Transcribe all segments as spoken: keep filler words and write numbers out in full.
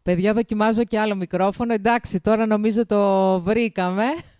Παιδιά, δοκιμάζω και άλλο μικρόφωνο. Εντάξει, τώρα νομίζω το βρήκαμε.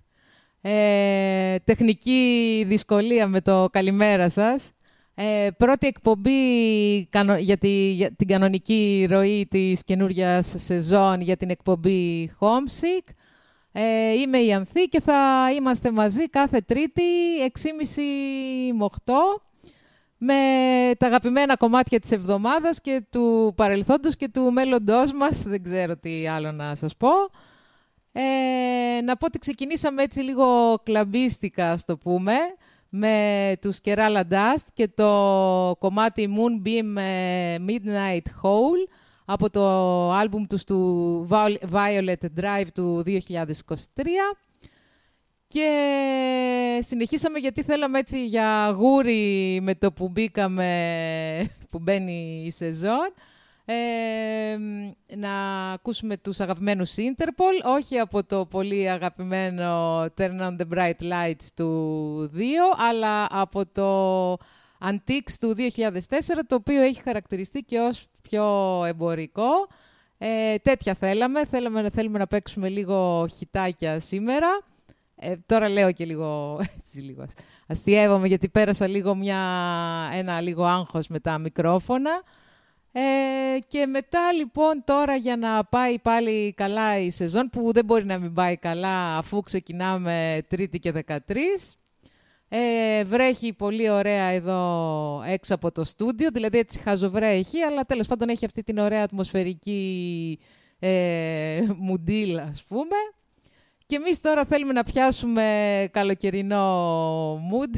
Ε, τεχνική δυσκολία με το καλημέρα σας. Ε, πρώτη εκπομπή για, τη, για την κανονική ροή της καινούριας σεζόν για την εκπομπή Homesick. Ε, είμαι η Ανθή και θα είμαστε μαζί κάθε Τρίτη έξι και μισή με οκτώ με τα αγαπημένα κομμάτια της εβδομάδας και του παρελθόντος και του μέλλοντός μας. Δεν ξέρω τι άλλο να σας πω. Ε, να πω ότι ξεκινήσαμε έτσι λίγο κλαμπίστικα, ας το πούμε, με τους Kerala Dust και το κομμάτι Moonbeam Midnight Hole από το άλμπουμ τους του Violet Drive του δύο χιλιάδες είκοσι τρία. Και συνεχίσαμε γιατί θέλαμε έτσι για γούρι με το που μπήκαμε, που μπαίνει η σεζόν, ε, να ακούσουμε τους αγαπημένους Interpol, όχι από το πολύ αγαπημένο Turn on the Bright Lights του δύο, αλλά από το Antiques του δύο χιλιάδες τέσσερα, το οποίο έχει χαρακτηριστεί και ως πιο εμπορικό. Ε, τέτοια θέλαμε, θέλαμε, θέλουμε να παίξουμε λίγο χιτάκια σήμερα. Ε, τώρα λέω και λίγο, έτσι, λίγο αστιεύομαι γιατί πέρασα λίγο μια, ένα λίγο άγχος με τα μικρόφωνα. Ε, και μετά λοιπόν τώρα για να πάει πάλι καλά η σεζόν, που δεν μπορεί να μην πάει καλά αφού ξεκινάμε Τρίτη και δεκατρείς. Ε, βρέχει πολύ ωραία εδώ έξω από το στούντιο, δηλαδή έτσι χαζοβρέχει, αλλά τέλος πάντων έχει αυτή την ωραία ατμοσφαιρική ε, μουντίλα, ας πούμε. Και εμείς τώρα θέλουμε να πιάσουμε καλοκαιρινό mood.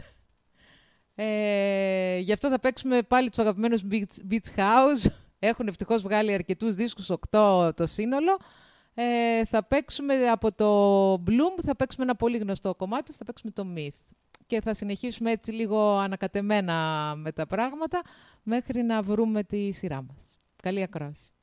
Ε, γι' αυτό θα παίξουμε πάλι τους αγαπημένους Beach, Beach House. Έχουν ευτυχώς βγάλει αρκετούς δίσκους, οκτώ το σύνολο. Ε, θα παίξουμε από το Bloom, θα παίξουμε ένα πολύ γνωστό κομμάτι, θα παίξουμε το Myth. Και θα συνεχίσουμε έτσι λίγο ανακατεμένα με τα πράγματα μέχρι να βρούμε τη σειρά μας. Καλή ακρόαση.